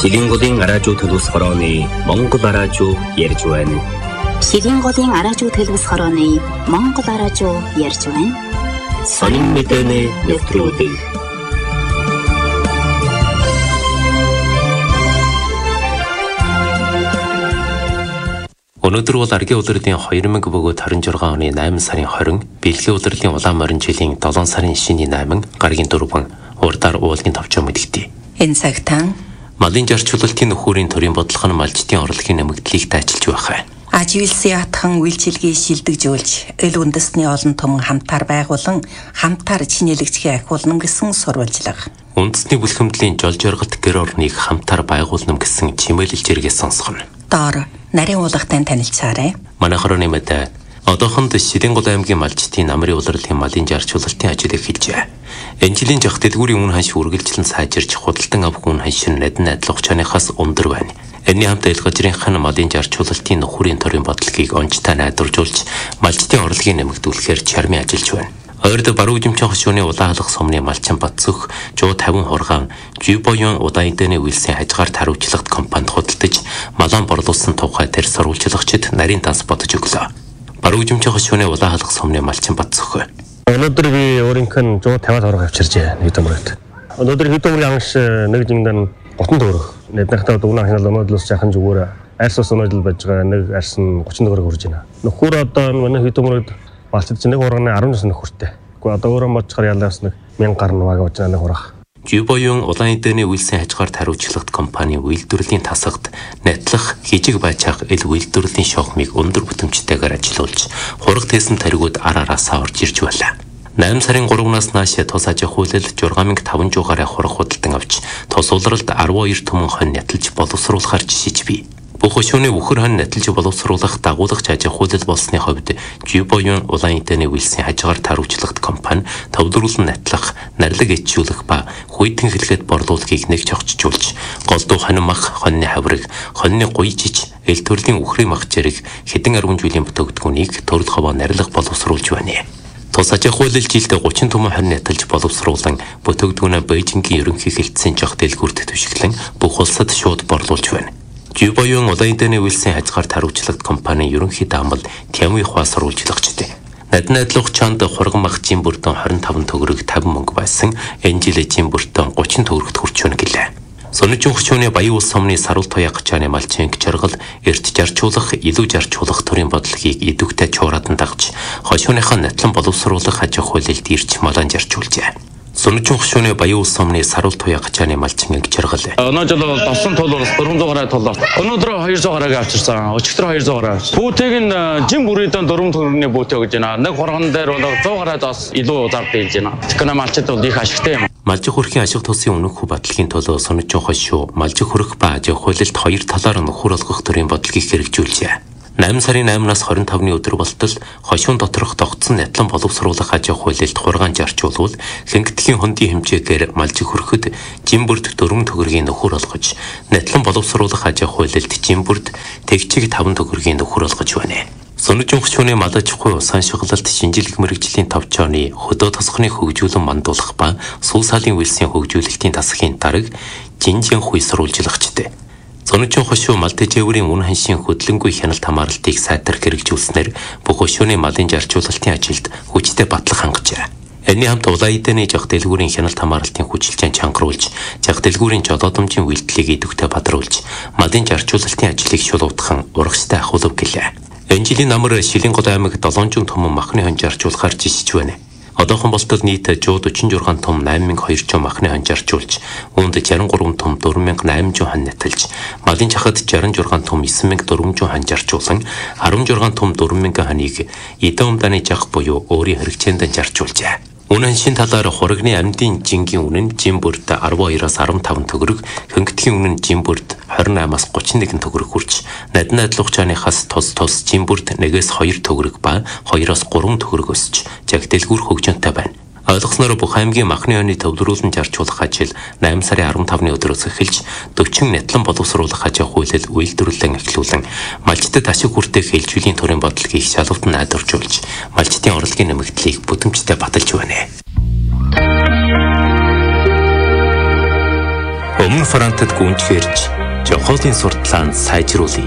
Шилийн голын араажуу төлөвс хорооны Монгол араажуу ярьж байна. Шилийн голын араажуу төлөвс хорооны Монгол араажуу ярьж байна. Сонин мэдээний нэвтрүүлэг. Өнөөдөр бол аргийн улирлын 2026 оны 8 сарын 20, бэлгийн улирлын улаан морин жилийн 7 сарын 9-8, гаргийн 4, урдаар уулын товчоо мэдэгдэв. Энэ цагтаа малын жарчлалтын нөхөрийн төрийн бодлого нь малчдын орлогын нэмэгдлийг дайчилж байх. Аживилсын атхан үйлчилгээ шилдэгжүүлж, эл үндэсний олон том хамтаар байгуулан, хамтаар чинэлэгчгээ ахиулна гэсэн сурвалжлага. Үндэсний бүлхэмдлийн жол жаргалт гэр орныг хамтаар байгуулна гэсэн чимээлэл жиргээс сонсгоно. Доор нарийн уулгатай танилцаарай. Манай хорооны мэдээ одоохонд Шилийн гол аймгийн малчдын намрын улирлын малын жарчлалтын ажил эхэлжээ. Энэ жилийн жах дэлгүүрийн үн ханш үргэлжлэн сайжирч худалдан авах үн ханш нь найдан хугацаанаас өндөр байна. Энэний хамт эл газрынхан малын жарчлалтын нөхөрийн төрийн бодлогыг онцтой найдваржуулж, малчдын орлогыг нэмэгдүүлэхээр чармын ажиллаж байна. Ойрд баруун жимчин хошууны улаан халах сумны малчин Батцөх 150 хургаан Жибоюн удаан эдэний үйлсийн хажгаарт хариуцлагт компанид худалдаж малан борлуулсан тухай тэр сурвалжлагчид нарийн данс бодож өглөө. Баруун жимчин хошууны улаан халах сумны малчин Батцөх. Өнөөдөр би өөрийнх нь 150 хурга авчирчээ нэг төмөрөд. Өнөөдөр хэд төмөрийн анш нэг жингэн 30 төгрөг. Нэднахтаа дугнаа хянал өнөөдлөөс жахан зүгээр арьс ус өнөөдөл байж байгаа нэг арьс нь 30 төгрөг хүрж байна. Нөхөр одоо манай хэд төмөрөд малчид чинь нэг хурганы 19 нөхөртэй. Гэхдээ одоо өөрөө модчгаар ялаас нэг 1000 гаруй ваг болж байгаа нэг хурга. Жибоюн улаан эдэний үйлсийн хажгаарт хариуцлагт компани үйлдвэрлэлийн тасагт найтлах хижиг байчаах эл үйлдвэрлэлийн шогмыг өндөр бүтэмжтэйгээр ажиллуулж хурга тээсэн таригууд араасаа орж ирж байлаа. 8 сарын 3-наас нааш тус аж ахуйлал 6500 гаруй хурга худалдан авч тус улиралд 12 түмэн хонь няталж боловсруулахар жишиж бий. Бүх хөшөөний үхэр хонь няталж боловсруулах дагуулагч аж ахуйлал болсны хувьд Жибоюн улаан эдэний үйлсийн хажгаарт хариуцлагт компани төвлөрүүлэн натлах, нарлаг ичүүлэх ба хүйтэн хэлгээд борлуулахыг нэг чогчжуулж, голдуу хонин мах, хоньны хавраг, хоньны гуйжиж, эл төрлийн үхрийн мах зэрэг хэдэн 10 жилийн бүтэгдэхүүнийг төрөл ховоо нарилах боловсруулж байна. Тус аж ахуйлал жилд 30 түмэн хонь няталж боловсруулан бүтэгдэхүүнээ Бээжингийн ерөнхий хэлтсийн жох дэлгүүрт төшөглөн бүх улсад шууд борлуулж байна. Жибоюн улаан эдэний үйлсийн хажгаарт хариуцлагт компани ерөнхий даамал Тямын ухаа сурвалжлагчтэй. Найдлах чанд хурган мах жин бүртэн 25 төгрөг 50 мөнгө байсан. Энэ жилийн жин бүртэн 30 төгрөгт хүрч байна гэлээ. Сонирчин хөвчөөний Баян улс сумны сарвал туяа гачааны малчин жаргал эрт жарчуулах, илүү жарчуулах төрийн бодлогыг идэвхтэй чуурадан дагж, хошууныхаа натлан боловсруулах аж ахуйлалд ирж малан жарчуулжээ. Сонирчин хөвчөөний Баян улс сумны сарвал туяа гачааны малчин жаргал. Өнөө жил бол 7 толгоор 400 гаруй толлоо. Өнөөдөр 200 гаруйг авчирсан. Өчигдөр 200 гаруй. Пүүтэйг нь жин бүрийдэн 4 төгрөгийн бүүтэй гэж байна. Нэг хурган дээр бол 100 гаруйдаас илүү зар дийлж байна. Тэгэхээр малчид бол их ашигтай юм. Малжих хөрхийн ашиг тусын өнөөхөө батлагын төлөө сонирчин хошуу малжих хөрөх ба аж ахуйлалд хоёр талаар нөхөр олгох төрлийн бодлогыг хэрэгжүүлжээ. 8 сарын 8-наас 25-ны өдөр болтол хошуун доторх тогтсон натлан боловсруулах аж ахуйлалд хургаан жарчуулвал хэнгэтгийн хондын хэмжээгээр малжих хөрөхөд жимбүрд 4 төгрөгийн нөхөр олгож, натлан боловсруулах аж ахуйлалд жимбүрд тэгчиг 5 төгрөгийн нөхөр олгож байна. Сонирчин хөвчөөний мал аж ахуй усан шугалалт шинжилгээ мэргэжлийн товчооны хөдөө тосгоны хөгжүүлэн мандуулах ба сул салын үйлсийн хөгжүүлэлтийн тасгийн дарга Жинжин хуй сурвалжлагчтэй. Сонирчин хошуу мал тэжээврийн үн ханшийн хөдөлгөөнгүй хяналт хамаарлтыг сайтар хэрэгжүүлснээр бүх хошууны малын жарчуулалтын ажилд хүчтэй батлах хангажээ. Энэний хамт улаан эдэний жах дэлгүүрийн хяналт хамаарлтын хүчилжээн чангаруулж, жах дэлгүүрийн жолоодомжийн үйлдэлийг идэвхтэй бадруулж, малын жарчуулалтын ажлыг шулуутхан урагштай ахуулав гэлээ. Энэ жилийн намар Шилийн гол аймаг 700 түмэн махны хонь жарчуулахар жишиж байна. Одоохон болтол нийт 146 том 8200 махны хонь жарчуулж, үүнд 63 том 4800 хонь няталж, малын чахад 66 том 9400 хонь жарчуулан, 16 том 4000 хоньыг эдэн умдааны жах буюу өөрийн хэрэгцээнд жарчуулжээ. Үнэн шин талаар хурганы амьдын жингийн үнэн жимбүрд 12-аас 15 төгрөг, хөнгөтгийн үнэн жимбүрд 28-аас 31 төгрөг хүрч, найдлах чааныхаас тус жимбүрд 1-ээс 2 төгрөг ба 2-аас 3 төгрөг өсч, жаг дэлгүүр хөгжөнтэй байна. Ойлгосноор бүх аймгийн махны хоньны төвлөрүүлэн жарчуулах ажил 8 сарын 15-ны өдрөөс эхэлж 40 натлан боловсруулах аж ахуйлал үйлдвэрлэлэн эхлүүлэн малчдад ашиг хүртэх хэлжүүлийн төрийн бодлогыг шалгавт найдваржуулж малчдын орлогын нэмэгдлийг бүтэмжтэй баталж байна. Өмнө фронтод гүнжгэрж жохолын сурталаанд сайжруулъя.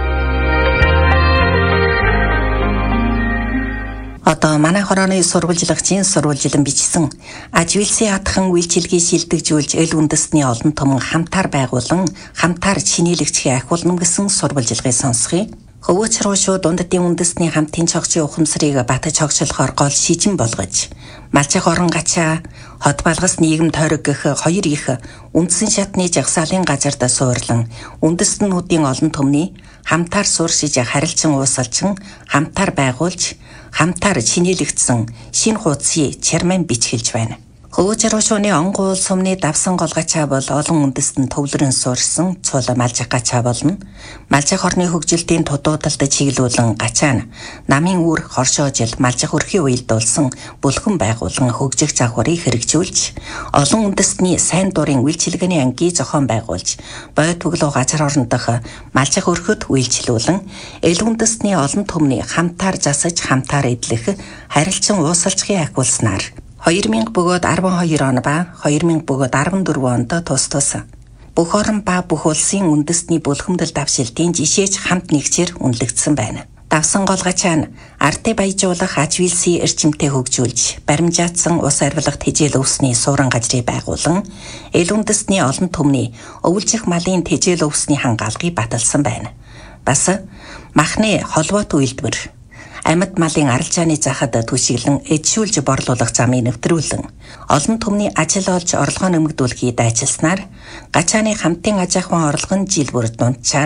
Одоо манай хорооны сурвалжлагчийн сурвалжлан бичсэн Ажвилсийн атхан үйлчилгээ шилдэгжүүлж эл үндэстний олон том хамтаар байгуулан хамтаар чинийлэгчийн ахиулна гэсэн сурвалжлагыг сонсгоё. Хөвөөч рүүшүү дунддын үндэстний хамтын цогцын ухамсарыг батж хогчлохоор гол шижин болгож малчих орон гачаа хот балгас нийгэм тойрог гэх хоёр их үндсэн шатны жагсаалын газарт суурлан үндэстнүүдийн олон түмний хамтаар сууршиж харилцан уусалчин хамтаар байгуулж хамтаар чинийлэгдсэн шинэ хуудсыг чарман бичгэлж байна. Хөвөөч рүүшүүний онгуул сумны давсан голгачаа бол олон үндэстэн төвлөрөн суурсан цул малжих гачаа болно. Малжих орны хөгжилтийн тудуудалд чиглүүлэн гачаа нь намын үр хоршоожил малжих өрхийн уялдуулсан бүлгэн байгуулан хөгжих загварыг хэрэгжүүлж олон үндэстний сайн дурын үйлчилгээний ангийн зохион байгуулж бой төглөө газар орон дох малжих өрхөд үйлчлүүлэн эл үндэстний олон түмний хамтаар засаж хамтаар эдлэх харилцан уусалчхыг ахиулснаар 2000 бөгөөд 12 он ба 2000 бөгөөд 14 онд тус бүх орон ба бүх улсын үндэстний бүлхэмдэл давшилтын жишээж хамт нэгчээр үнэлэгдсэн байна. Давсан голгачаа нь арт баяжуулах Ажвилсийн эрчимтэй хөгжүүлж баримжаатсан ус арвилах тэжээл өвсний суурин газрыг байгуулан эл үндэстний олон түмний өвлжих малын тэжээл өвсний хангаалгыг баталсан байна. Бас махны холбоот үйлдвэр амьд малын арилжааны захад түшиглэн эдшүүлж борлуулах замыг нэвтрүүлэн олон түмний ажил олж орлогоо нэмэгдүүлэхийг дайчилснаар гачааны хамтын аж ахуйн орлого нь жил бүр дунджаар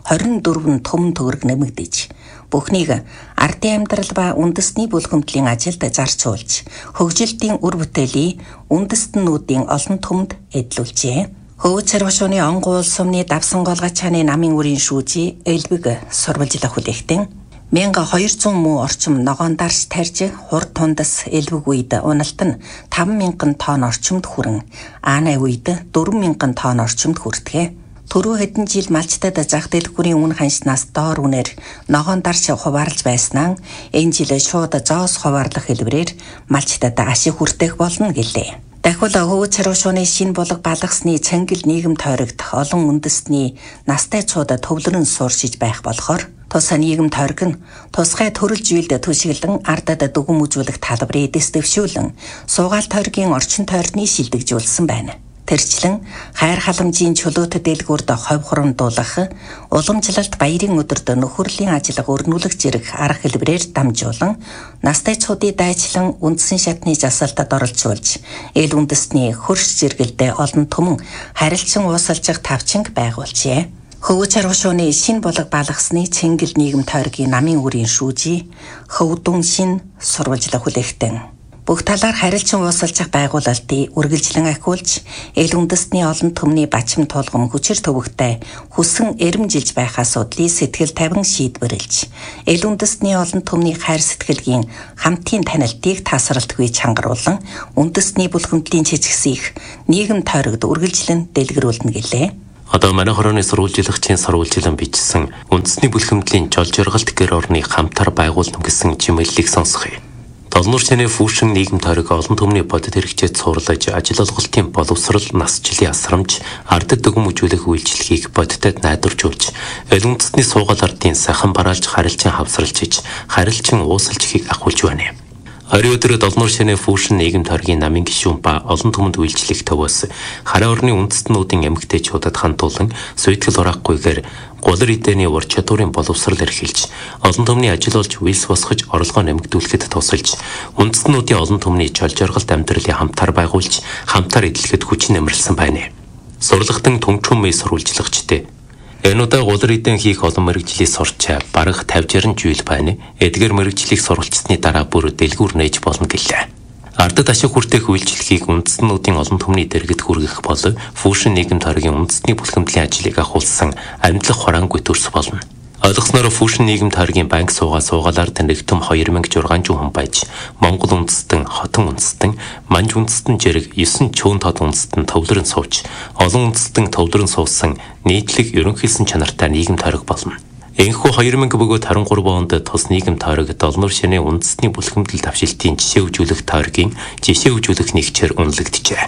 24 том төгрөг нэмэгдэж бүхнийг ардын амьдрал ба үндэстний бүлхэмтлийн ажилд зарцуулж хөгжилтийн үр бүтээлийг үндэстнүүдийн олон түмд эдлүүлжээ. Хөвөөч рүүшүүний онгуул сумны давсан голгачааны намын үрийн шүүжи элбэг сурвалжлах хүлээгтэн 1200 муу орчим ногоон дарж тарж хурд тундас элбэг үед уналт нь 5000 тонн орчимд хүрэн аанай үед 4000 тонн орчимд хүртгэ. Түрүү хэдэн жил малчтад зах дэлгүүрийн үн ханшнаас доор үнээр ногоон дарж хуваарлж байснаа энэ жил шууд зоос хуваарлах хэлбэрээр малчтад ашиг хүртэх болно гэлээ. Дахиад хөвөөч рүүшүүний шинэ булга балгасны цангил нийгэм тойрогдох олон үндэстний настай цууд төвлөрөн сууршиж байх болохоор тус нийгэм тойрог нь тусгай төрөл жилд түшиглэн ардад дүгэн үзүүлэх талбарыг эдэс дэвшүүлэн суугаал тойргийн орчин тойрны шилдэгжүүлсэн байна. Тэрчлэн хайр халамжийн чөлөөт дэлгүүрд ховь хурамдуулах, уламжлалт баярын өдөрт нөхөрлийн ажиллага өрнүүлэх зэрэг арга хэлбэрээр дамжуулан настай цуудыг дайчлан үндсэн шатны засалтад оролцуулж эл үндэстний хөрш зэрэгэлдээ олон түмэн харилцан уусалжих тавчинг байгуулжээ. Хөвөөч рүүшүүний шинэ булга балгасны цэнгэл нийгэм тойргийн намын үрийн шүүжи хөвдөн шин сурвалжлах хүлээгтэн бүх талаар харилцан уусалжих байгуулалтыг үргэлжлэн ахиулж эл үндэстний олон түмний бачим тулгам хүчээр төвөгтэй хүсэн эрэмжилж байх асуудлыг сэтгэл тавин шийдвэрлэж эл үндэстний олон түмний хайр сэтгэлгийн хамтын танилтыг тасралтгүй чангаруулан үндэстний бүлхэмтлийн чичгсийг нийгэм тойрогт үргэлжлэн дэлгэрүүлнэ гэлээ. Одоо манай хорооны сурвалжлагчийн сурвалжлан бичсэн үндэсний бүлхэмтлийн жол жоргалт гэр орны хамтаар байгуулна гэсэн чимэглэлийг сонсгоё. Толнуур чанаа фүүшин нийгэм тойрог олон түмний бодит хэрэгцээд цуурлаж ажил олголтын боловсрал насжилын асрамж ардд дүгэн мүжүүлэх үйлчлэгийг бодитод найдваржуулж эл үндэстний суугаал ардын сахан бараалж харилцан хавсралж харилцан уусалжхийг ахуулж байна. Орой өдөр Толнуур чанаа фүүшин нийгэм тойргийн намын гишүүн ба олон түмэнд үйлчлэх төвөөс хараа орны үндэстнүүдийн эмэгтэйчүүдэд хандуулан суйтгэл хураахгүйгээр гулар эдэний ур чадварын боловсрал эрхэлж олон түмний ажил олж үйлс босгож орлогоо нэмэгдүүлэхэд тусалж үндэстнүүдийн олон түмний жол жоргалт амьдралыг хамтаар байгуулж хамтаар эдлэхэд хүчин нэмэрлсэн байна. Сурлагтан түнчүүн мэй сурвалжлагчтэй энэ удаа гулар эдэн хийх олон мэрэгжлийг сурч бараг 50-60 жил байна. Эдгээр мэрэгжлийг сурвалжсны дараа бүр дэлгүүр нээж болно гэлээ. Ардд ашиг хүртэх үйлчлэгийг үндэстнүүдийн олон түмний дэргэд хүргэх бол фүүшин нийгэм тойргийн үндэстний бүлхэмтлийн ажлыг ахуулсан амьдлах хураангүй төрс болно. Ойлгосноор фүүшин нийгэм тойргийн банк суугаалаар тэнэгтэн 2600 хүн байж Монгол үндэстэн, хотон үндэстэн, манж үндэстэн зэрэг 9 чөөн тод үндэстэн төвлөрөн сууж олон үндэстэн төвлөрөн суусан нийтлэг ерөнхийлсэн чанартай нийгэм тойрог болно. Энэхүү 2000 бөгөөд 23 онд тус нийгэм тойрог Толнуур шиний үндэстний бүлхэмдэл давшилтын жишээ өгүүлэх тойргийн жишээ өгүүлэх нэгчээр үнэлэгдэжээ.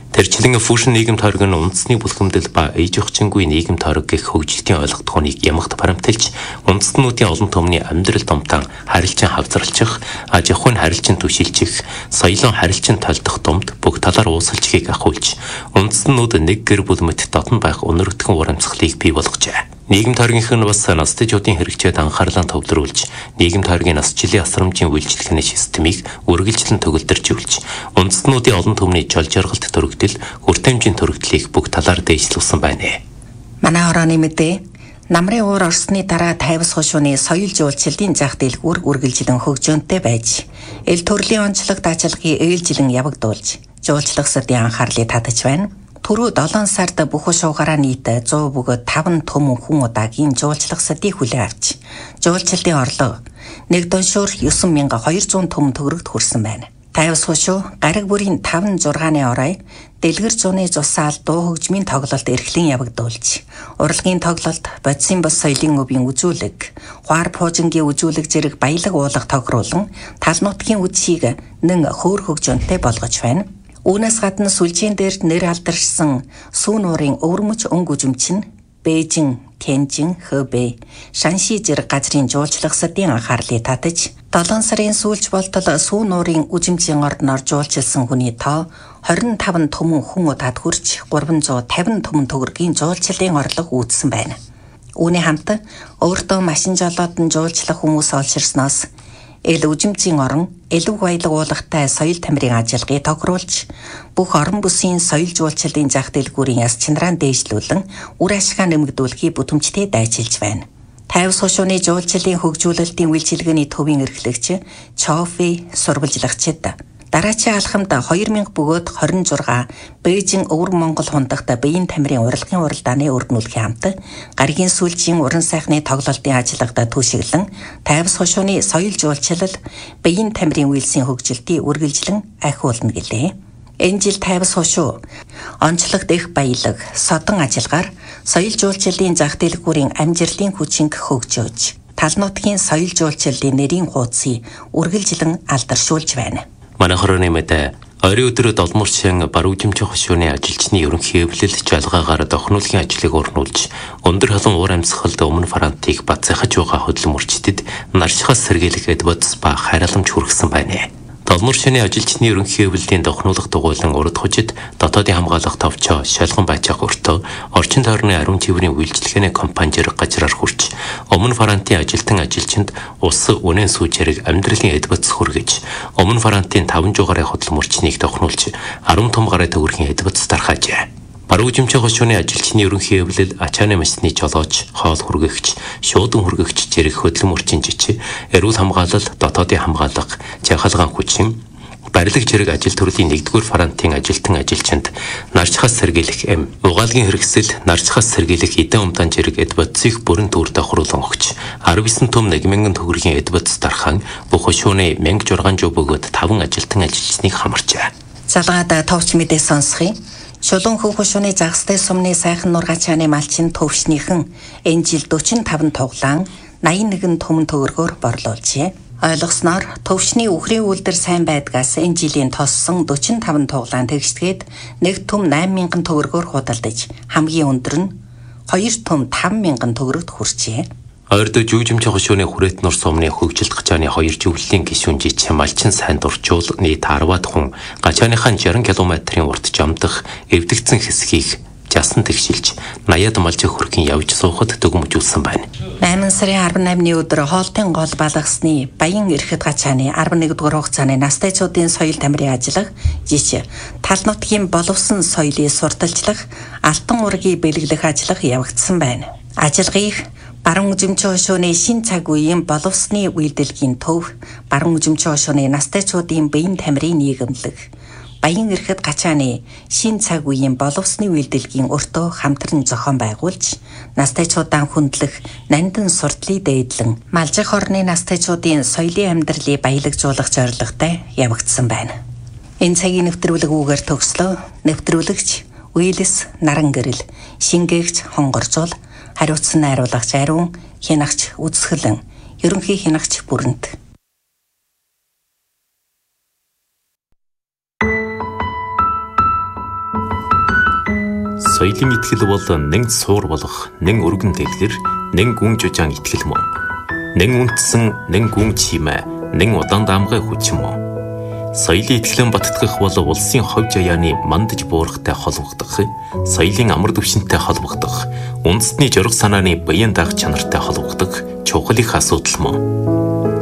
Тэрчлэн фүүшн нийгэм тойрог нь үндэсний бүлхэмдэл ба ээж охингүй нийгэм тойрог гэх хөгжилтийн ойлголтгооныг ямагт баримталж, үндэстнүүдийн олон түмний амьдрал домтон харилцан хавзарлчих, аж ахуйн харилцан түшилжих, соёлын харилцан толдох домд бүх талаар уусалчгийг ахуулж, үндэстнүүд нэг гэр бүл мэт дотн байх өнөр өтгөн ур амьсгалыг бий болгожээ. Нийгэм тойрогийнх нь бас настайчуудын хэрэгцээд анхаарлаа төвлөрүүлж, нийгэм тойргийн насжилийн асрамжийн үйлчлэхний системийг үргэлжлэн төгөлдржүүлж, үндэстнүүдийн олон түмний жол жаргалт төрөгдөл, хүртээмжийн төрөгдлийг бүх талаар дэвшлүүлсэн байна. Манай хорооны мэдээ намрын уур орсны дараа тайвас хошууны соёл жуулчлалын зах дэлгүүр үргэлжлэн хөгжөөнтэй байж, эл төрлийн онцлог даачлагыг ээлжилэн явагдуулж, жуулчлах садын анхаарлыг татаж байна. Түрүү 7 сард бүх шуугаараа нийт 100 бөгөөд 5 том хүн удаагийн жуулчлах садыг хүлээн авч, жуулчлалын орлого 1,9200 том төгрөгт хүрсэн байна. Тайвас хошуу гариг бүрийн 5-6-ны орой дэлгэр зуны зусаал дуу хөгжмийн тоглолт эрхлэн явагдуулж, урлагийн тоглолт, бодисын бос соёлын өвийн үзүүлэг, хуар пуужингийн үзүүлэг зэрэг баялаг уулга тохируулан тал нутгийн үдшийг нэн хөөр хөгжөөнтэй болгож байна. Үүнээс гадна сүлжээн дээр нэр алдаршсан сүүн уурын өвөрмөч өнгө үзэмчин Бээжин, Кенжин, Хөбэй, Шанши зэрэг газрын жуулчлах садын анхаарлыг татаж, 7 сарын сүүлч болтол сүүн уурын үзэмчийн ордноор жуулчилсан хүний тоо 25 түмэн хүн удаад хүрч 350 түмэн төгрөгийн жуулчлалын орлого үүдсэн байна. Үүний хамт өөртөө машин жолоодон жуулчлах хүмүүс олширсноос эл үжимцийн орон элэг баялаг уулгатай соёл тамирын ажиллагааг тохируулж, бүх орон бүсийн соёл жуулчлалын зах дэлгүүрийн яс чанараа дээшлүүлэн үр ашгаа нэмэгдүүлэхийг бүтэмжтэй дайчилж байна. Тайвас хошууны жуулчлалын хөгжүүлэлтийн үйлчилгээний төвийн эрхлэгч Чофи сурвалжлагчид дараачийн алхамд 2000 бөгөөд 26 Бээжин өвөр Монгол хундагт биеийн тамирын урилгын уралдааны өргнүүлэхийн хамт гаригийн сүлжийн уран сайхны тоглолтын ажиллагаанд түшиглэн Тайвас хошууны соёл жуулчлал биеийн тамирын үйлсийн хөгжилтийг үргэлжлэн ахиулна гэлээ. Энэ жил Тайвас хошуу онцлог дэх баялаг, содон ажиллагаар соёл жуулчлалын зах дэлгүүрийн амжилтын хүчин хөгжөөж, тал нутгийн соёл жуулчлалын нэрийн хуудсыг үргэлжлэн алдаршуулж байна. Манай хорооны мэдээ ойрын өдрөө долморчин бар үжимч хошууны ажилчны ерөнхий хэвлэл жалгаагаар дохинулгын ажлыг өрнүүлж, өндөр халуун уур амьсгалд өмнө Франтыг бацаахаж байгаа хөдөлмөрчдөд наршихаас сэргийлэх эдбоц ба хайрламж хүргэсэн байна. Долморчны ажилчны ерөнхий хэвлэлийн дохинулах дугуйлан урд хужид дотоодын хамгаалах товчоо шалган байцаах өртөө орчин тойрны ариун тээврийн үйлчлэгээний компани зэрэг газраар хүрч, өмнө Франтын ажилтан ажилчинд ус үнэн сүүжэрэг амьдралын эдбоц хүргэж, өмнө Франтын 500 гаруй хөдөлмөрчнийг дохинулж 10 том гаруй төгрөгийн эдбоц тархаажээ. Бар үжимч хошууны ажилчны ерөнхий хэвлэл ачааны машины жолооч, хоол хүргэгч, шуудан хүргэгч зэрэг хөдөлмөрчин жижиг, эрүүл хамгаалал, дотоодын хамгаалах, чахалгаан хүчин, барилга зэрэг ажил төрлийн 1-р Франтын ажилтан ажилчинд нарчхаас сэргийлэх эм, угаалгийн хэрэгсэл, нарчхаас сэргийлэх эдэн умдаан зэрэг эдбоцыг бүрэн төр давхруулан өгч, 19 том 1000 төгрөгийн эдбоц тархан бүх хошууны 1600 бөгөөд 5 ажилтан ажилчныг хамарчээ. Залгаад товч мэдээ сонсхий. Шулуун хөв хошууны загастай сумны сайхан нургачааны малчин төвшнийхэн энэ жил 45 тоглоом 81 түмэн төгрөгөөр борлуулжээ. Ойлгосноор төвшний үхрийн үйлдэл сайн байдгаас энэ жилийн тоссон 45 тоглоом тэгшгээд 1 түм 8000 төгрөгөөр худалдаж, хамгийн өндөр нь 2 түм 5000 төгрөгт хүрчээ. Ойрдоо жүжимч хошууны хүрээт нур сумны хөгжилт гачааны 2 живлэлийн гишүүнжиж малчин сайн дурчуул нийт 10-аад хүн гачааныхаа 60 км-ийн урт жамдах эвдэгцэн хэсгийг жасан тэгшилж 80-аад малжих хөргийн явж суухад төгөмжүүлсэн байна. 8 сарын 18-ны өдөр хоолтын гол балгасны Баян Эрхэд гачааны 11-р хугацааны настайчуудын соёл тамирын ажиллах жиш тал нутгийн боловсон соёлыг сурталчлах алтан ургийг бэлгэлэх ажиллах явагдсан байна. Ажиллагааг Баруун үжимч хошууны шин цаг үеийн боловсны үйлдэлгийн төв, баруун үжимч хошууны настайчуудын биеийн тамирын нийгэмлэг, Баян Эрхэд гачааны шин цаг үеийн боловсны үйлдэлгийн өртөө хамтран зохион байгуулж, настайчуудаа хүндлэх нандин сурдлыг дээдлэн, малжих орны настайчуудын соёлын амьдралыг баялагжуулах зорилготой явагдсан байна. Энэ цагийн нэвтрүүлэг үгээр төгслөө. Нэвтрүүлэгч Уилс Наран гэрэл, шингээгч Хонгорзуул, хариуцсан найруулагч Ариун, хянагч Үзэсгэлэн, ерөнхий хянагч Бүрэнт. Соёлын итгэл бол нэг суур болох, нэг өргөн дэлгэр, нэг гүн жужаан итгэл мөн. Нэг үнтсэн, нэг гүн чимээ, нэг удаан даамгай хүч мөн. Соёлын итгэлэн баттгах бол улсын ховж аяаны мандаж буурахтай холбогдох, соёлын амар түвшинтэй холбогдох, үндэсний жорго санааны баян даах чанартай холбогдох чухал их асуудал мөн.